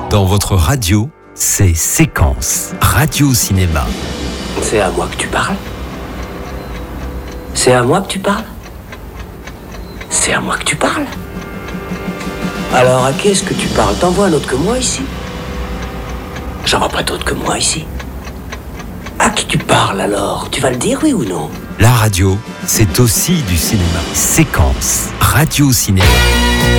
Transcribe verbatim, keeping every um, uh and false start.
Dans votre radio, c'est Séquence, Radio Cinéma. C'est à moi que tu parles? C'est à moi que tu parles? C'est à moi que tu parles? Alors à qui est-ce que tu parles? T'en vois un autre que moi ici? J'en vois pas d'autre que moi ici. À qui tu parles alors? Tu vas le dire, oui ou non? La radio, c'est aussi du cinéma. Séquence, Radio Cinéma.